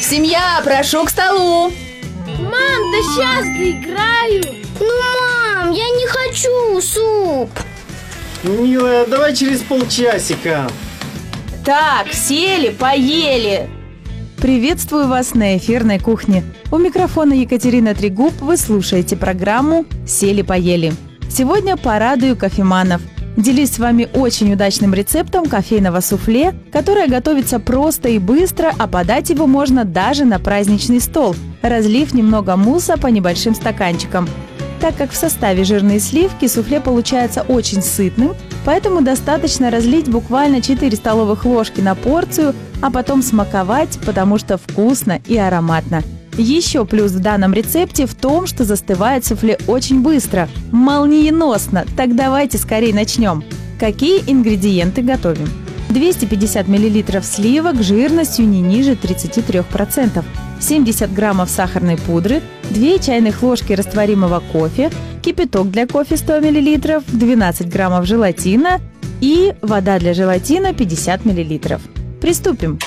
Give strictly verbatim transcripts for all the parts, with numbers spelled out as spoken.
семья, прошу к столу. Мам, да сейчас доиграю. Ну, мам, я не хочу суп. Милая, давай через полчасика. Так, сели, поели. Приветствую вас на эфирной кухне. У микрофона Екатерина Трегуб. Вы слушаете программу «Сели-поели». Сегодня порадую кофеманов. Делюсь с вами очень удачным рецептом кофейного суфле, которое готовится просто и быстро, а подать его можно даже на праздничный стол, разлив немного мусса по небольшим стаканчикам. Так как в составе жирные сливки, суфле получается очень сытным, поэтому достаточно разлить буквально четыре столовых ложки на порцию, а потом смаковать, потому что вкусно и ароматно. Еще плюс в данном рецепте в том, что застывает суфле очень быстро, молниеносно. Так давайте скорее начнем. Какие ингредиенты готовим? двести пятьдесят миллилитров сливок жирностью не ниже тридцати трёх процентов, семьдесят граммов сахарной пудры, две чайных ложки растворимого кофе, кипяток для кофе сто миллилитров, двенадцать граммов желатина и вода для желатина пятьдесят миллилитров. Приступим.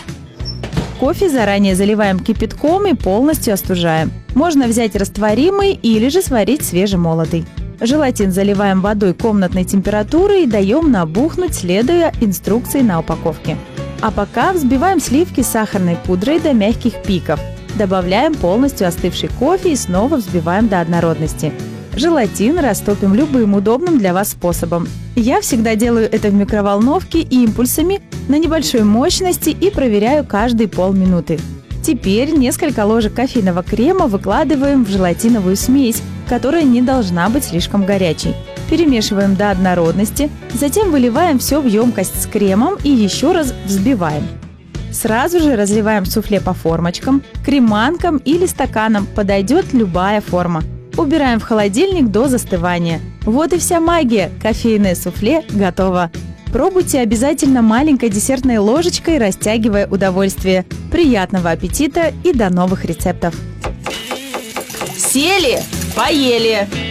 Кофе заранее заливаем кипятком и полностью остужаем. Можно взять растворимый или же сварить свежемолотый. Желатин заливаем водой комнатной температуры и даем набухнуть, следуя инструкции на упаковке. А пока взбиваем сливки с сахарной пудрой до мягких пиков. Добавляем полностью остывший кофе и снова взбиваем до однородности. Желатин растопим любым удобным для вас способом. Я всегда делаю это в микроволновке импульсами на небольшой мощности и проверяю каждые полминуты. Теперь несколько ложек кофейного крема выкладываем в желатиновую смесь, которая не должна быть слишком горячей. Перемешиваем до однородности, затем выливаем все в емкость с кремом и еще раз взбиваем. Сразу же разливаем суфле по формочкам, креманкам или стаканам, подойдет любая форма. Убираем в холодильник до застывания. Вот и вся магия. Кофейное суфле готово. Пробуйте обязательно маленькой десертной ложечкой, растягивая удовольствие. Приятного аппетита и до новых рецептов. Сели, поели.